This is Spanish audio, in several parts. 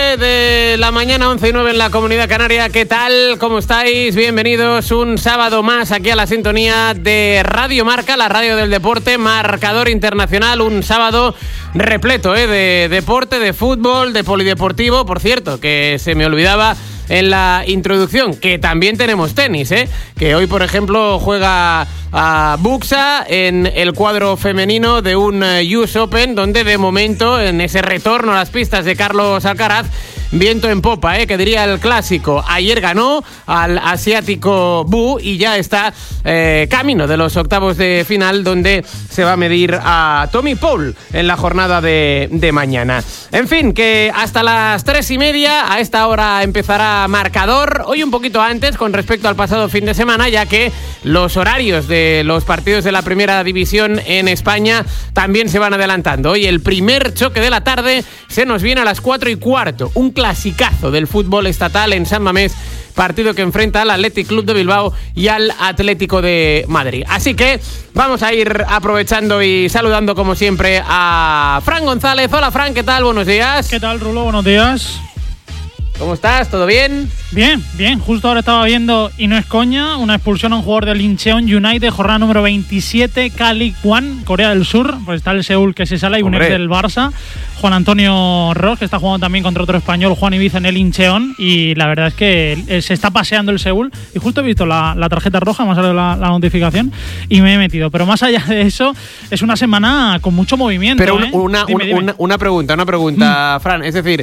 12 de la mañana, 11:09 en la Comunidad Canaria. ¿Qué tal? ¿Cómo estáis? Bienvenidos un sábado más aquí a la sintonía de Radio Marca, la radio del deporte, Marcador Internacional. Un sábado repleto de deporte, de fútbol, de polideportivo. Por cierto, que se me olvidaba en la introducción, que también tenemos tenis, que hoy, por ejemplo, juega a Buxa en el cuadro femenino de un US Open, donde de momento, en ese retorno a las pistas de Carlos Alcaraz, viento en popa, que diría el clásico. Ayer ganó al asiático Bu y ya está camino de los octavos de final, donde se va a medir a Tommy Paul en la jornada de mañana. En fin, que hasta las 3:30, a esta hora empezará Marcador. Hoy un poquito antes con respecto al pasado fin de semana, ya que los horarios de los partidos de la primera división en España también se van adelantando. Hoy el primer choque de la tarde se nos viene a las 4:15. Un clasicazo del fútbol estatal en San Mamés, partido que enfrenta al Athletic Club de Bilbao y al Atlético de Madrid. Así que vamos a ir aprovechando y saludando como siempre a Fran González. Hola Fran, ¿qué tal? Buenos días. ¿Qué tal, Rulo? Buenos días. ¿Cómo estás? ¿Todo bien? Bien. Justo ahora estaba viendo, y no es coña, una expulsión a un jugador del Incheon United, jornada número 27, K-League One, Corea del Sur. Pues está el Seúl que se sale y un ex del Barça, Juan Antonio Ros, que está jugando también contra otro español, Juan Ibiza, en el Incheon. Y la verdad es que se está paseando el Seúl. Y justo he visto la tarjeta roja, me ha salido la notificación y me he metido. Pero más allá de eso, es una semana con mucho movimiento. Pero una pregunta, Fran. Es decir,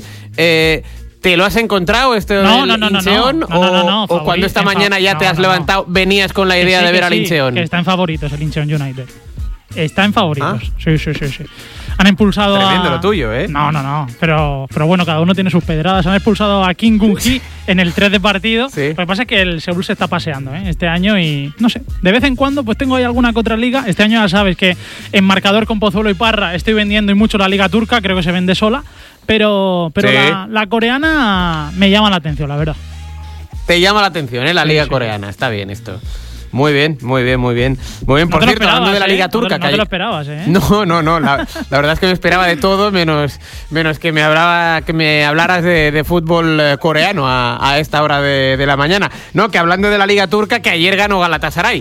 ¿te lo has encontrado Incheon? No. ¿O cuando esta mañana ya te has levantado, venías con la idea de ver al Incheon? Que está en favoritos el Incheon United. Está en favoritos. Sí. Han expulsado Tremendo lo tuyo, ¿eh? No. Pero bueno, cada uno tiene sus pedradas. Han expulsado a Kim Gun-hee en el 3 de partido. Sí. Lo que pasa es que el Seúl se está paseando este año y no sé. De vez en cuando pues tengo ahí alguna que otra liga. Este año ya sabes que en Marcador con Pozuelo y Parra estoy vendiendo y mucho la liga turca. Creo que se vende sola. Pero sí, la coreana me llama la atención, la verdad. Te llama la atención, la liga coreana. Está bien esto. Muy bien. Por cierto, hablando de la liga turca. No te lo esperabas, ¿eh? No. La verdad es que me esperaba de todo, menos que me hablaras de fútbol coreano a esta hora de la mañana. No, que hablando de la liga turca, que ayer ganó Galatasaray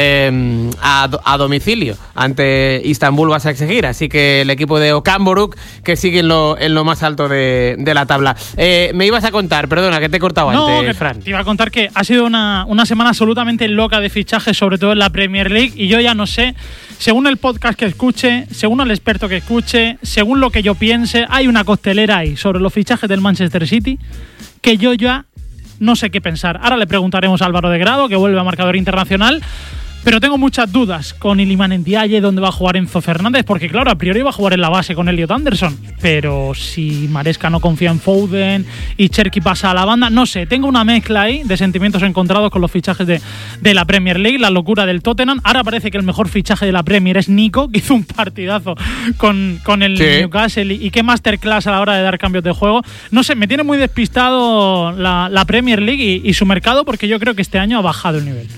a domicilio ante Istanbul Başakşehir. Así que el equipo de Okan Buruk, que sigue en lo más alto de la tabla. Me ibas a contar, perdona, que te he cortado antes, Fran. Te iba a contar que ha sido una semana absolutamente loca de fichajes, sobre todo en la Premier League, y yo ya no sé, según el podcast que escuche, según el experto que escuche, según lo que yo piense, hay una costelera ahí sobre los fichajes del Manchester City que yo ya no sé qué pensar. Ahora le preguntaremos a Álvaro de Grado, que vuelve a Marcador Internacional, pero tengo muchas dudas con Iliman Ndiaye, dónde va a jugar Enzo Fernández, porque claro, a priori va a jugar en la base con Elliot Anderson, pero si Maresca no confía en Foden y Cherki pasa a la banda, no sé, tengo una mezcla ahí de sentimientos encontrados con los fichajes de la Premier League, la locura del Tottenham. Ahora parece que el mejor fichaje de la Premier es Nico, que hizo un partidazo con el Newcastle, y qué masterclass a la hora de dar cambios de juego. No sé, me tiene muy despistado la Premier League y su mercado, porque yo creo que este año ha bajado el nivel.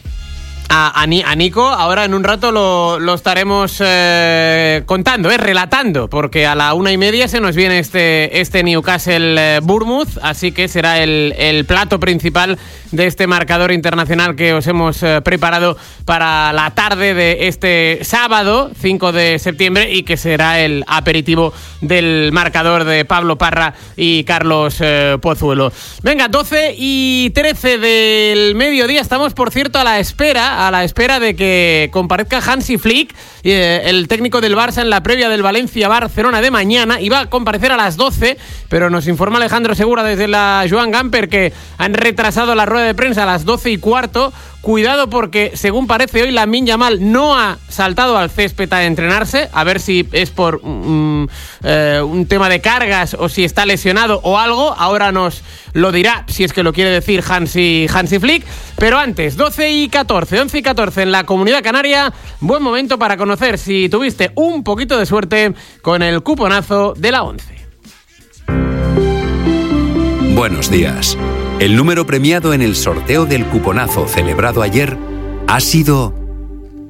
A Nico ahora en un rato lo estaremos contando, relatando, porque a la 1:30 se nos viene este Newcastle Bournemouth, así que será el plato principal de este Marcador Internacional que os hemos preparado para la tarde de este sábado 5 de septiembre, y que será el aperitivo del Marcador de Pablo Parra y Carlos Pozuelo. Venga, 12:13 del mediodía. Estamos, por cierto, a la espera de que comparezca Hansi Flick, el técnico del Barça, en la previa del Valencia-Barcelona de mañana. Iba a comparecer a las 12, pero nos informa Alejandro Segura desde la Joan Gamper que han retrasado la rueda de prensa a las 12:15. Cuidado, porque según parece hoy Lamine Yamal no ha saltado al césped a entrenarse, a ver si es por un tema de cargas o si está lesionado o algo. Ahora nos lo dirá, si es que lo quiere decir Hansi Flick. Pero antes, 11:14 en la Comunidad Canaria, buen momento para conocer si tuviste un poquito de suerte con el cuponazo de la 11. Buenos días. El número premiado en el sorteo del cuponazo celebrado ayer ha sido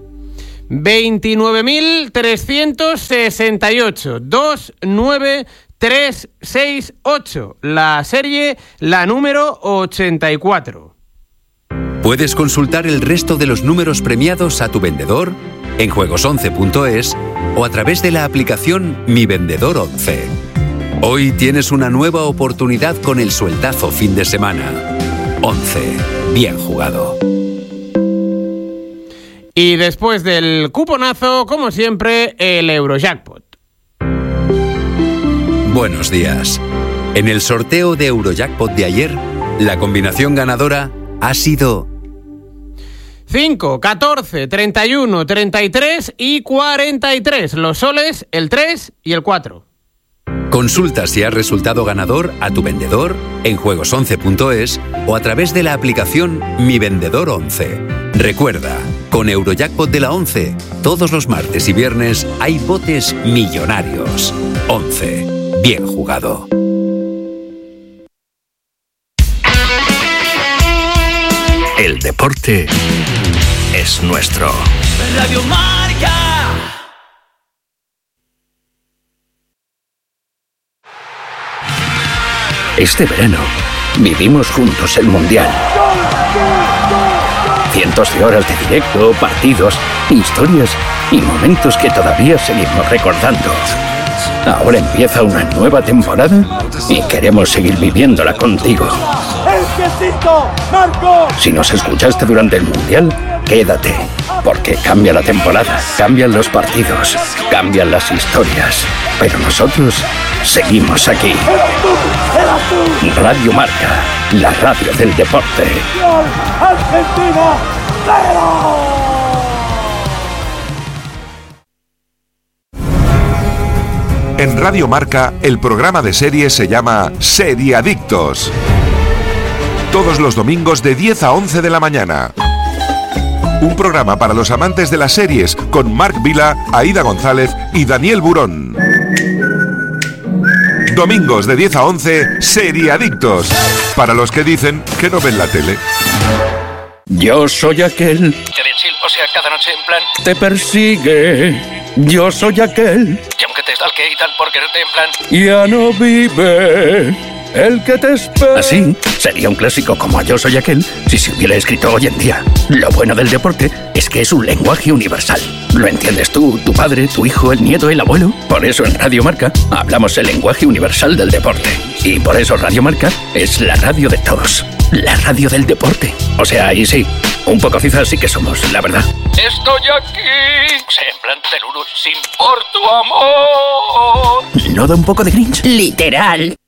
29.368 293. 368. La serie, la número 84. Puedes consultar el resto de los números premiados a tu vendedor en juegos11.es o a través de la aplicación Mi Vendedor 11. Hoy tienes una nueva oportunidad con el sueldazo fin de semana. 11. Bien jugado. Y después del cuponazo, como siempre, el Eurojackpot. Buenos días. En el sorteo de Eurojackpot de ayer, la combinación ganadora ha sido 5, 14, 31, 33 y 43. Los soles, el 3 y el 4. Consulta si has resultado ganador a tu vendedor en juegos11.es o a través de la aplicación Mi Vendedor 11. Recuerda, con Eurojackpot de la 11, todos los martes y viernes hay botes millonarios. 11. Bien jugado. El deporte es nuestro. Radio Marca. Este verano vivimos juntos el Mundial. Cientos de horas de directo, partidos, historias y momentos que todavía seguimos recordando. Ahora empieza una nueva temporada y queremos seguir viviéndola contigo. Si nos escuchaste durante el Mundial, quédate, porque cambia la temporada, cambian los partidos, cambian las historias, pero nosotros seguimos aquí. Radio Marca, la radio del deporte. Argentina, ¡cero! En Radio Marca, el programa de series se llama Seriadictos. Todos los domingos de 10 a 11 de la mañana. Un programa para los amantes de las series con Marc Vila, Aida González y Daniel Burón. Domingos de 10 a 11, Seriadictos. Para los que dicen que no ven la tele. Yo soy aquel Que de chill, o sea, cada noche en plan. te persigue. Yo soy aquel Y aunque te stalke y tal por quererte en plan. ya no vive. El que te espera. Así sería un clásico como Yo soy aquel si se hubiera escrito hoy en día. Lo bueno del deporte es que es un lenguaje universal. Lo entiendes tú, tu padre, tu hijo, el nieto, el abuelo. Por eso en Radio Marca hablamos el lenguaje universal del deporte. Y por eso Radio Marca es la radio de todos. La radio del deporte. O sea, ahí sí, un poco cizas sí que somos, la verdad. Estoy aquí. O sea, en plan Telurus, sin por tu amor. ¿No da un poco de cringe? Literal.